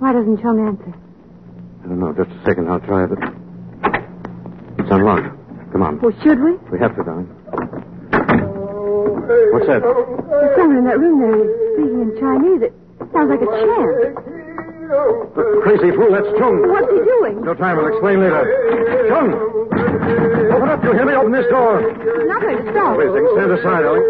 Why doesn't Chung answer? I don't know. Just a second. I'll try it. It's unlocked. Come on. Well, should we? We have to, darling. What's that? There's someone in that room there speaking in Chinese. It sounds like a chant. The crazy fool, that's Chung. What's he doing? No time. I'll explain later. Chung! Open up. You hear me? Open this door. He's not going to stop. Please, they can stand aside, Ellie.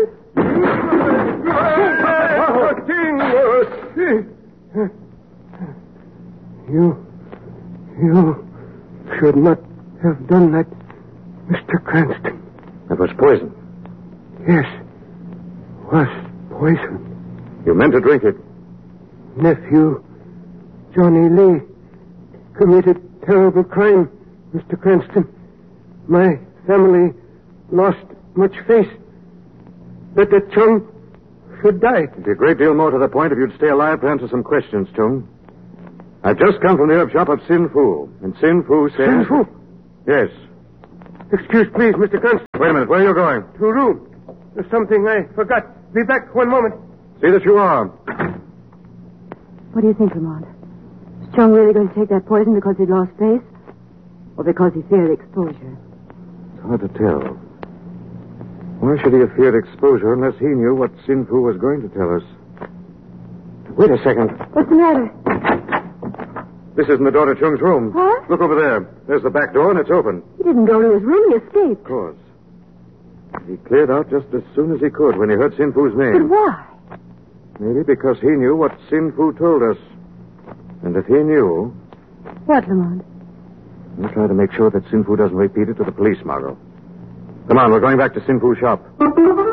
You should not have done that, Mr. Cranston. That was poison. Yes, was poison. You meant to drink it. Nephew Johnny Lee committed terrible crime, Mr. Cranston. My family lost much face. That the Chung should die. It'd be a great deal more to the point if you'd stay alive to answer some questions, Chung. I've just come from the herb shop of Sin Fu, and Sin Fu says... Sin Fu? Yes. Excuse, please, Mr. Cranston. Wait a minute. Where are you going? To a room. There's something I forgot. Be back 1 moment. See that you are. What do you think, Lamont? Is Chung really going to take that poison because he lost face? Or because he feared exposure? It's hard to tell. Why should he have feared exposure unless he knew what Sin Fu was going to tell us? Wait a second. What's the matter? This isn't the door to Chung's room. What? Look over there. There's the back door, and it's open. He didn't go to his room. He escaped. Of course. He cleared out just as soon as he could when he heard Sin Fu's name. But why? Maybe because he knew what Sin Fu told us. And if he knew... What, Lamont? We'll try to make sure that Sin Fu doesn't repeat it to the police, Margot. Come on, we're going back to Sin Fu's shop.